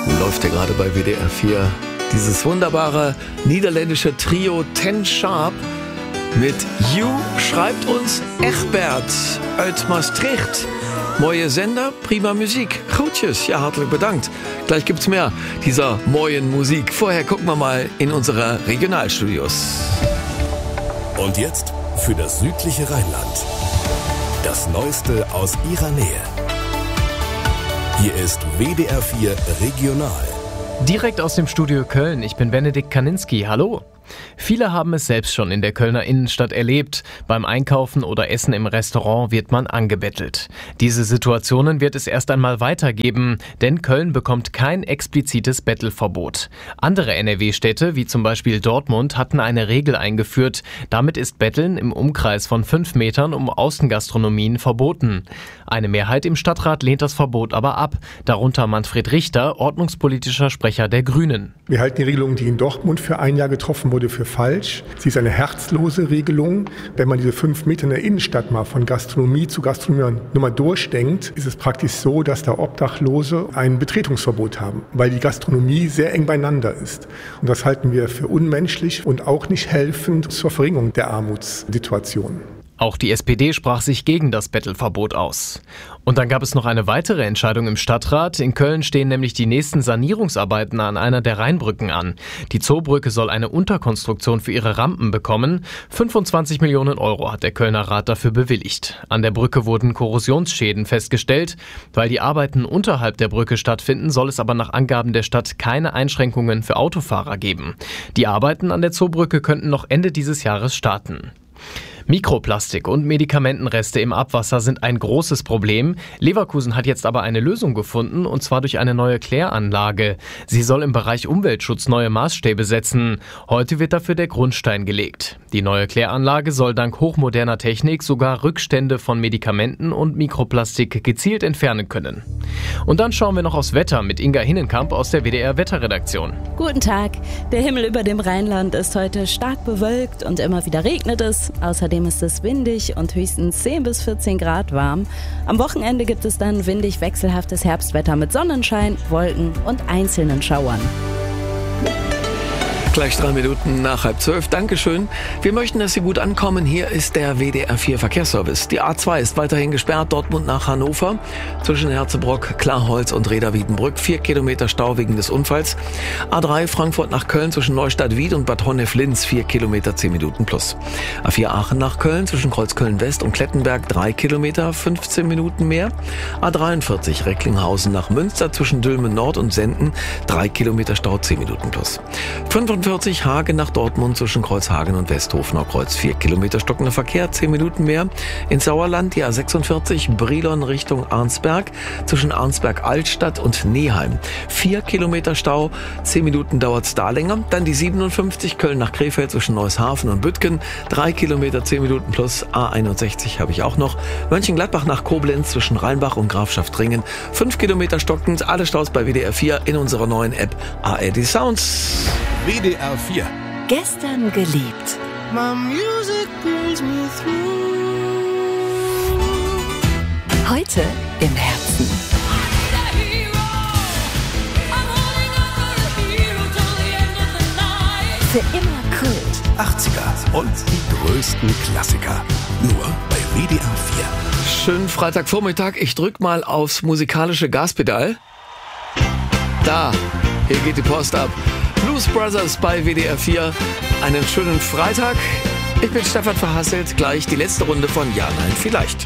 Läuft ja gerade bei WDR 4 dieses wunderbare niederländische Trio Ten Sharp mit You schreibt uns Egbert uit Maastricht. Mooie Sender, prima Musik. Groetjes, ja, hartelijk bedankt. Gleich gibt's mehr dieser mooien Musik. Vorher gucken wir mal in unsere Regionalstudios. Und jetzt für das südliche Rheinland. Das Neueste aus ihrer Nähe. Hier ist WDR 4 Regional. Direkt aus dem Studio Köln, ich bin Benedikt Kaninski, hallo. Viele haben es selbst schon in der Kölner Innenstadt erlebt. Beim Einkaufen oder Essen im Restaurant wird man angebettelt. Diese Situationen wird es erst einmal weitergeben, denn Köln bekommt kein explizites Bettelverbot. Andere NRW-Städte, wie zum Beispiel Dortmund, hatten eine Regel eingeführt. Damit ist Betteln im Umkreis von 5 Metern um Außengastronomien verboten. Eine Mehrheit im Stadtrat lehnt das Verbot aber ab. Darunter Manfred Richter, ordnungspolitischer Sprecher der Grünen. Wir halten die Regelung, die in Dortmund für ein Jahr getroffen wurde, für falsch. Sie ist eine herzlose Regelung. Wenn man diese 5 Meter in der Innenstadt mal von Gastronomie zu Gastronomie nur mal durchdenkt, ist es praktisch so, dass da Obdachlose ein Betretungsverbot haben, weil die Gastronomie sehr eng beieinander ist. Und das halten wir für unmenschlich und auch nicht helfend zur Verringerung der Armutssituation. Auch die SPD sprach sich gegen das Bettelverbot aus. Und dann gab es noch eine weitere Entscheidung im Stadtrat. In Köln stehen nämlich die nächsten Sanierungsarbeiten an einer der Rheinbrücken an. Die Zoobrücke soll eine Unterkonstruktion für ihre Rampen bekommen. 25 Millionen Euro hat der Kölner Rat dafür bewilligt. An der Brücke wurden Korrosionsschäden festgestellt. Weil die Arbeiten unterhalb der Brücke stattfinden, soll es aber nach Angaben der Stadt keine Einschränkungen für Autofahrer geben. Die Arbeiten an der Zoobrücke könnten noch Ende dieses Jahres starten. Mikroplastik und Medikamentenreste im Abwasser sind ein großes Problem. Leverkusen hat jetzt aber eine Lösung gefunden, und zwar durch eine neue Kläranlage. Sie soll im Bereich Umweltschutz neue Maßstäbe setzen. Heute wird dafür der Grundstein gelegt. Die neue Kläranlage soll dank hochmoderner Technik sogar Rückstände von Medikamenten und Mikroplastik gezielt entfernen können. Und dann schauen wir noch aufs Wetter mit Inga Hinnenkamp aus der WDR-Wetterredaktion. Guten Tag. Der Himmel über dem Rheinland ist heute stark bewölkt und immer wieder regnet es. Außerdem ist es windig und höchstens 10 bis 14 Grad warm. Am Wochenende gibt es dann windig wechselhaftes Herbstwetter mit Sonnenschein, Wolken und einzelnen Schauern. Gleich 3 Minuten nach 11:30. Dankeschön. Wir möchten, dass Sie gut ankommen. Hier ist der WDR 4 Verkehrsservice. Die A2 ist weiterhin gesperrt, Dortmund nach Hannover. Zwischen Herzebrock, Klarholz und Reda-Wiedenbrück. 4 Kilometer Stau wegen des Unfalls. A3 Frankfurt nach Köln zwischen Neustadt-Wied und Bad Honnef-Linz. 4 Kilometer, 10 Minuten plus. A4 Aachen nach Köln zwischen Kreuzköln-West und Klettenberg. 3 Kilometer, 15 Minuten mehr. A43 Recklinghausen nach Münster zwischen Dülmen Nord und Senden. 3 Kilometer Stau, 10 Minuten plus. 45 Hagen nach Dortmund zwischen Kreuzhagen und Westhofener Kreuz. 4 Kilometer stockender Verkehr, 10 Minuten mehr. Ins Sauerland die A46 Brilon Richtung Arnsberg zwischen Arnsberg-Altstadt und Neheim. 4 Kilometer Stau, 10 Minuten dauert's da länger. Dann die 57 Köln nach Krefeld zwischen Neueshafen und Büttgen. 3 Kilometer, 10 Minuten plus. A61 habe ich auch noch. Mönchengladbach nach Koblenz zwischen Rheinbach und Grafschaft-Ringen. 5 Kilometer stockend. Alle Staus bei WDR 4 in unserer neuen App ARD Sounds. WDR 4. Gestern geliebt. My music brings me through. Heute im Herzen. Für immer Kult. 80er und die größten Klassiker. Nur bei WDR 4. Schönen Freitagvormittag. Ich drück mal aufs musikalische Gaspedal. Da, hier geht die Post ab. Blues Brothers bei WDR 4. Einen schönen Freitag. Ich bin Stefan Verhasselt. Gleich die letzte Runde von Ja, Nein, Vielleicht.